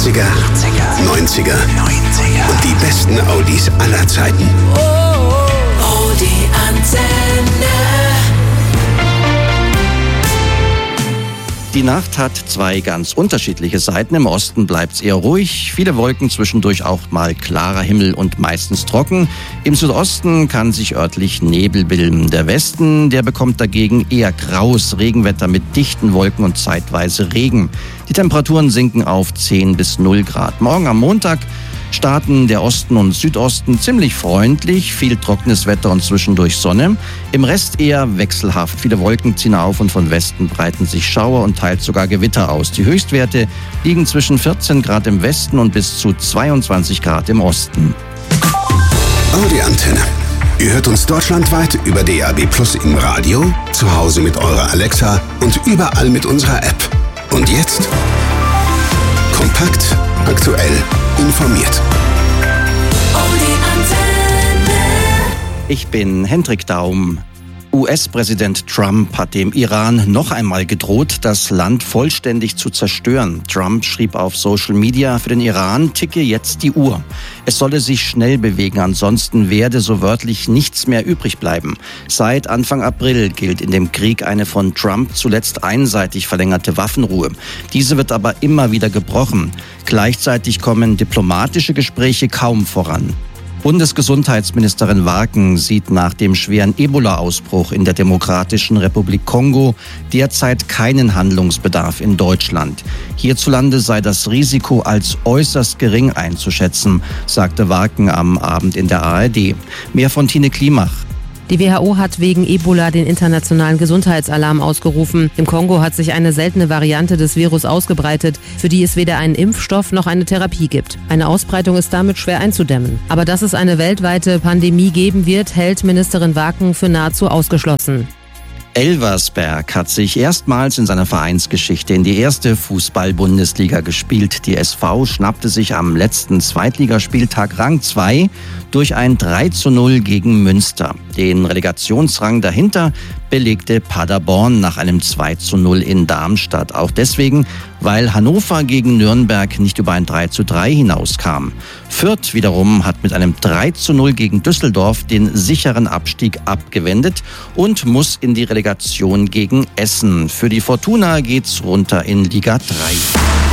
80er, 90er und die besten Audis aller Zeiten. Die Antenne. Die Nacht hat zwei ganz unterschiedliche Seiten. Im Osten bleibt's eher ruhig, viele Wolken, zwischendurch auch mal klarer Himmel und meistens trocken. Im Südosten kann sich örtlich Nebel bilden. Der Westen, der bekommt dagegen eher graues Regenwetter mit dichten Wolken und zeitweise Regen. Die Temperaturen sinken auf 10 bis 0 Grad. Morgen am Montag starten der Osten und Südosten ziemlich freundlich, viel trockenes Wetter und zwischendurch Sonne. Im Rest eher wechselhaft. Viele Wolken ziehen auf und von Westen breiten sich Schauer und teils sogar Gewitter aus. Die Höchstwerte liegen zwischen 14 Grad im Westen und bis zu 22 Grad im Osten. Audi Antenne. Ihr hört uns deutschlandweit über DAB+ im Radio, zu Hause mit eurer Alexa und überall mit unserer App. Und jetzt kompakt, aktuell, informiert. Ich bin Hendrik Daum. US-Präsident Trump hat dem Iran noch einmal gedroht, das Land vollständig zu zerstören. Trump schrieb auf Social Media, für den Iran ticke jetzt die Uhr. Es solle sich schnell bewegen, ansonsten werde so wörtlich nichts mehr übrig bleiben. Seit Anfang April gilt in dem Krieg eine von Trump zuletzt einseitig verlängerte Waffenruhe. Diese wird aber immer wieder gebrochen. Gleichzeitig kommen diplomatische Gespräche kaum voran. Bundesgesundheitsministerin Warken sieht nach dem schweren Ebola-Ausbruch in der Demokratischen Republik Kongo derzeit keinen Handlungsbedarf in Deutschland. Hierzulande sei das Risiko als äußerst gering einzuschätzen, sagte Warken am Abend in der ARD. Mehr von Tine Klimach. Die WHO hat wegen Ebola den internationalen Gesundheitsalarm ausgerufen. Im Kongo hat sich eine seltene Variante des Virus ausgebreitet, für die es weder einen Impfstoff noch eine Therapie gibt. Eine Ausbreitung ist damit schwer einzudämmen. Aber dass es eine weltweite Pandemie geben wird, hält Ministerin Warken für nahezu ausgeschlossen. Elversberg hat sich erstmals in seiner Vereinsgeschichte in die erste Fußball-Bundesliga gespielt. Die SV schnappte sich am letzten Zweitligaspieltag Rang 2 durch ein 3:0 gegen Münster. Den Relegationsrang dahinter belegte Paderborn nach einem 2:0 in Darmstadt. Auch deswegen, weil Hannover gegen Nürnberg nicht über ein 3:3 hinauskam. Fürth wiederum hat mit einem 3:0 gegen Düsseldorf den sicheren Abstieg abgewendet und muss in die Relegation gegen Essen. Für die Fortuna geht's runter in Liga 3.